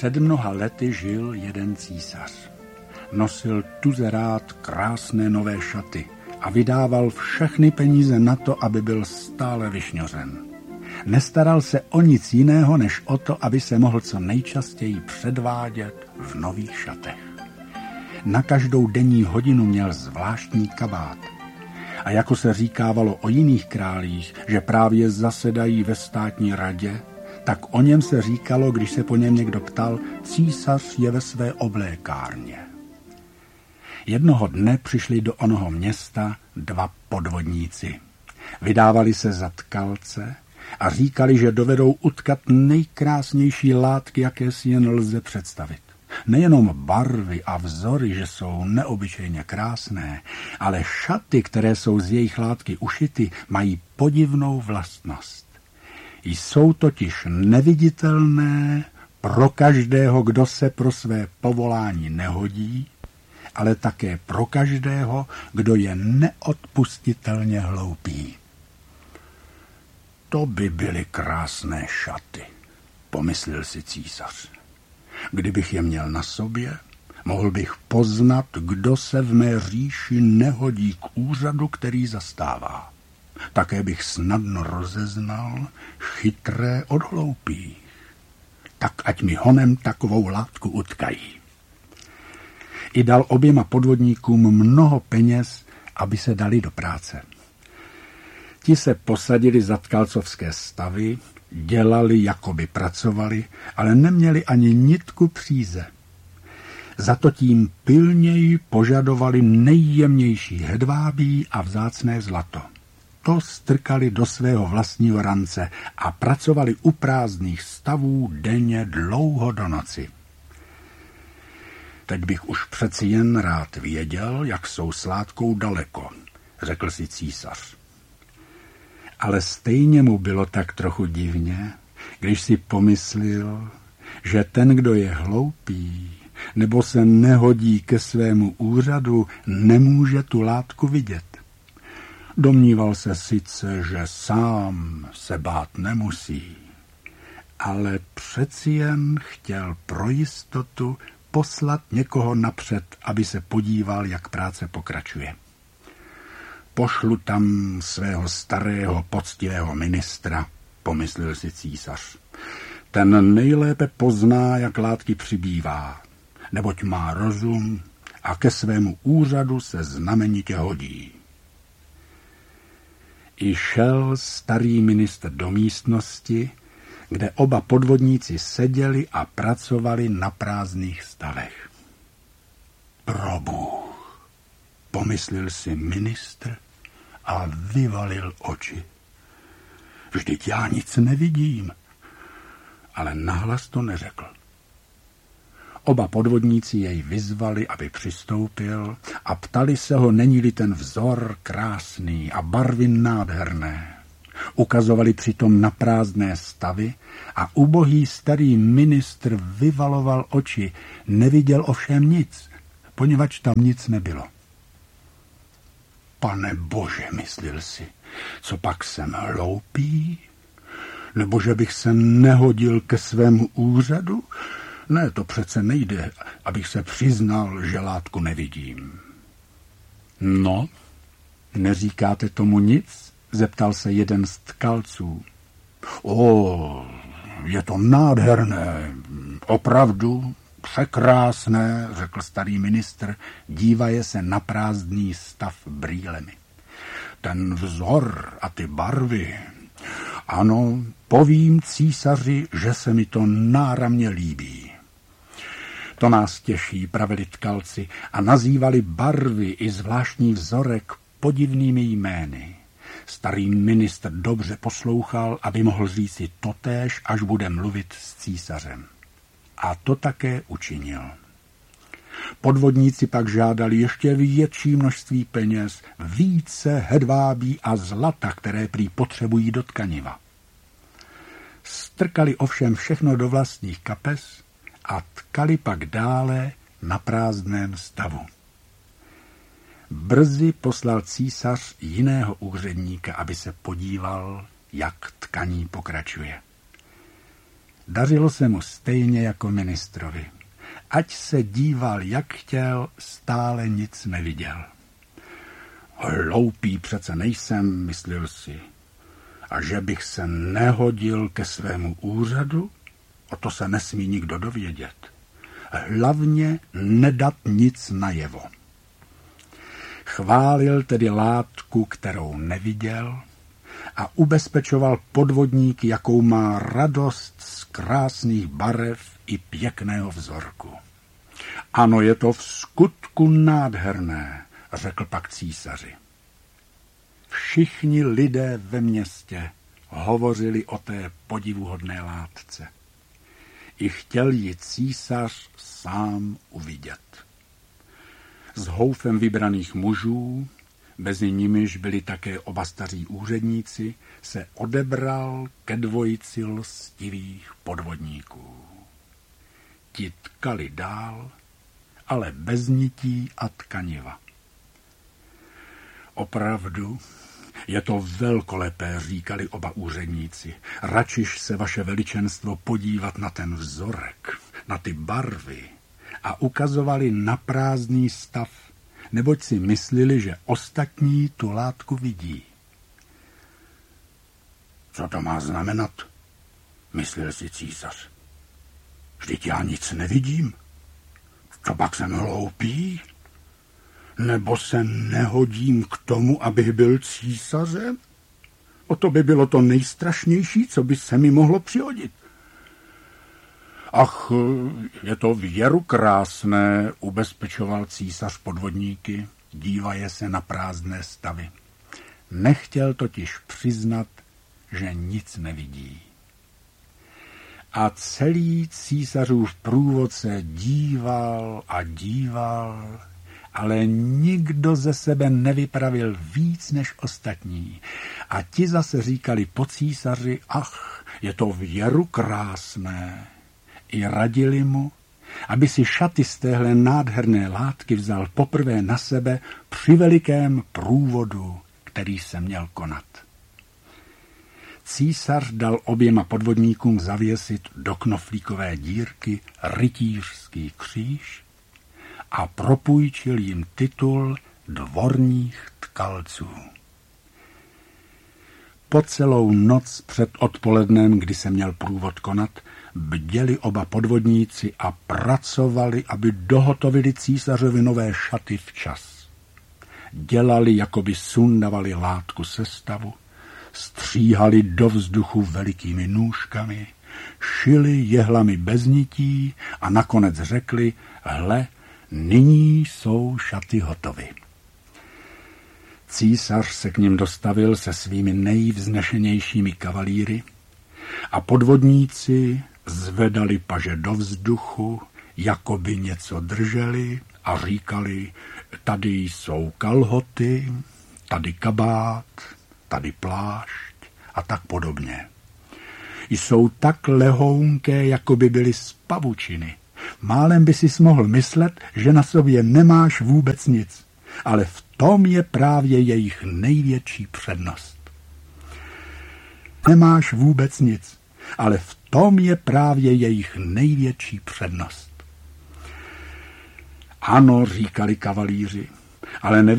Před mnoha lety žil jeden císař. Nosil tuze rád krásné nové šaty a vydával všechny peníze na to, aby byl stále vyšňořen. Nestaral se o nic jiného, než o to, aby se mohl co nejčastěji předvádět v nových šatech. Na každou denní hodinu měl zvláštní kabát. A jako se říkávalo o jiných králích, že právě zasedají ve státní radě, tak o něm se říkalo, když se po něm někdo ptal, císař je ve své oblékárně. Jednoho dne přišli do onoho města dva podvodníci. Vydávali se za tkalce a říkali, že dovedou utkat nejkrásnější látky, jaké si jen lze představit. Nejenom barvy a vzory, že jsou neobyčejně krásné, ale šaty, které jsou z jejich látky ušity, mají podivnou vlastnost. Jsou totiž neviditelné pro každého, kdo se pro své povolání nehodí, ale také pro každého, kdo je neodpustitelně hloupý. To by byly krásné šaty, pomyslel si císař. Kdybych je měl na sobě, mohl bych poznat, kdo se v mé říši nehodí k úřadu, který zastává. Také bych snadno rozeznal chytré od hloupých. Tak ať mi honem takovou látku utkají. I dal oběma podvodníkům mnoho peněz, aby se dali do práce. Ti se posadili za tkalcovské stavy, dělali, jako by pracovali, ale neměli ani nitku příze. Zato tím pilněji požadovali nejjemnější hedvábí a vzácné zlato. To strkali do svého vlastního rance a pracovali u prázdných stavů denně dlouho do noci. Teď bych už přeci jen rád věděl, jak jsou s látkou daleko, řekl si císař. Ale stejně mu bylo tak trochu divně, když si pomyslel, že ten, kdo je hloupý nebo se nehodí ke svému úřadu, nemůže tu látku vidět. Domníval se sice, že sám se bát nemusí, ale přeci jen chtěl pro jistotu poslat někoho napřed, aby se podíval, jak práce pokračuje. Pošlu tam svého starého poctivého ministra, pomyslel si císař. Ten nejlépe pozná, jak látky přibývá, neboť má rozum a ke svému úřadu se znamenitě hodí. I šel starý ministr do místnosti, kde oba podvodníci seděli a pracovali na prázdných stavech. Probůh, pomyslel si ministr a vyvalil oči. Vždyť já nic nevidím, ale nahlas to neřekl. Oba podvodníci jej vyzvali, aby přistoupil a ptali se ho, není-li ten vzor krásný a barvy nádherné. Ukazovali přitom na prázdné stavy a ubohý starý ministr vyvaloval oči, neviděl ovšem nic, poněvadž tam nic nebylo. Pane Bože, myslil si, co pak jsem hloupý? Nebo že bych se nehodil ke svému úřadu? Ne, to přece nejde, abych se přiznal, že látku nevidím. No, neříkáte tomu nic? Zeptal se jeden z tkalců. Je to nádherné, opravdu překrásné, řekl starý ministr, dívaje se na prázdný stav brýlemi. Ten vzor a ty barvy, ano, povím císaři, že se mi to náramně líbí. To nás těší, pravili tkalci a nazývali barvy i zvláštní vzorek podivnými jmény. Starý ministr dobře poslouchal, aby mohl říci totéž, až bude mluvit s císařem. A to také učinil. Podvodníci pak žádali ještě větší množství peněz, více hedvábí a zlata, které prý potřebují do tkaniva. Strkali ovšem všechno do vlastních kapes a tkali pak dále na prázdném stavu. Brzy poslal císař jiného úředníka, aby se podíval, jak tkaní pokračuje. Dařilo se mu stejně jako ministrovi. Ať se díval, jak chtěl, stále nic neviděl. Hloupý přece nejsem, myslel si. A že bych se nehodil ke svému úřadu, o to se nesmí nikdo dovědět. Hlavně nedat nic najevo. Chválil tedy látku, kterou neviděl, a ubezpečoval podvodníky, jakou má radost z krásných barev i pěkného vzorku. Ano, je to v skutku nádherné, řekl pak císaři. Všichni lidé ve městě hovořili o té podivuhodné látce. I chtěl ji císař sám uvidět. S houfem vybraných mužů, mezi nimiž byli také oba staří úředníci, se odebral ke dvojici lstivých podvodníků. Ti tkali dál, ale bez nití a tkaniva. Opravdu, je to velkolepé, říkali oba úředníci. Račiš se, vaše veličenstvo, podívat na ten vzorek, na ty barvy, a ukazovali na prázdný stav, neboť si myslili, že ostatní tu látku vidí. Co to má znamenat? Myslel si císař. Vždyť já nic nevidím. Co pak jsem hloupý? Nebo se nehodím k tomu, abych byl císařem? O to by bylo to nejstrašnější, co by se mi mohlo přihodit. Ach, je to věru krásné, ubezpečoval císař podvodníky, dívaje se na prázdné stavy. Nechtěl totiž přiznat, že nic nevidí. A celý císařův průvod se díval a díval, ale nikdo ze sebe nevypravil víc než ostatní. A ti zase říkali po císaři, ach, je to věru krásné. I radili mu, aby si šaty z téhle nádherné látky vzal poprvé na sebe při velikém průvodu, který se měl konat. Císař dal oběma podvodníkům zavěsit do knoflíkové dírky rytířský kříž a propůjčil jim titul dvorních tkalců. Po celou noc před odpolednem, kdy se měl průvod konat, bděli oba podvodníci a pracovali, aby dohotovili císařovi nové šaty včas. Dělali, jako by sundavali látku se stavu, stříhali do vzduchu velikými nůžkami, šili jehlami bez nití a nakonec řekli, hle, nyní jsou šaty hotovy. Císař se k nim dostavil se svými nejvznešenějšími kavalíry a podvodníci zvedali paže do vzduchu, jako by něco drželi a říkali, tady jsou kalhoty, tady kabát, tady plášť a tak podobně. Jsou tak lehounké, jako by byly z pavučiny. Málem by si mohl myslet, že na sobě nemáš vůbec nic, ale v tom je právě jejich největší přednost. Nemáš vůbec nic, ale v tom je právě jejich největší přednost. Ano, říkali kavalíři, ale